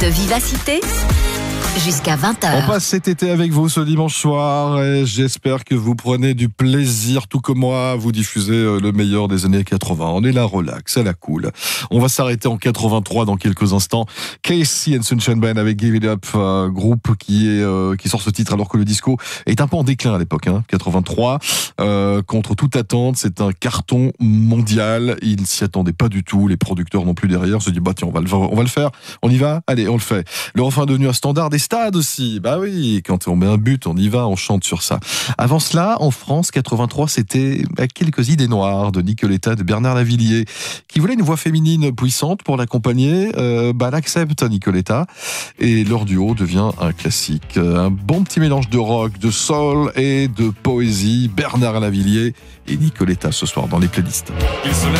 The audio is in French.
de Vivacité jusqu'à 20h. On passe cet été avec vous ce dimanche soir et j'espère que vous prenez du plaisir, tout comme moi, à vous diffuser le meilleur des années 80. On est là, relax, à la cool. On va s'arrêter en 83 dans quelques instants. Casey and Sunshine Band avec Give It Up, groupe qui sort ce titre alors que le disco est un peu en déclin à l'époque. 83, contre toute attente, c'est un carton mondial. Ils s'y attendaient pas du tout. Les producteurs non plus derrière se disent tiens, on va le faire. On y va. Allez, on le fait. Le refrain est devenu un standard des stades aussi. Bah oui, quand on met un but, on y va, on chante sur ça. Avant cela, en France, 83, c'était quelques idées noires de Nicoletta, de Bernard Lavilliers, qui voulait une voix féminine puissante pour l'accompagner. Elle accepte Nicoletta et leur duo devient un classique. Un bon petit mélange de rock, de soul et de poésie. Bernard Lavilliers et Nicoletta ce soir dans les playlists. Il se lève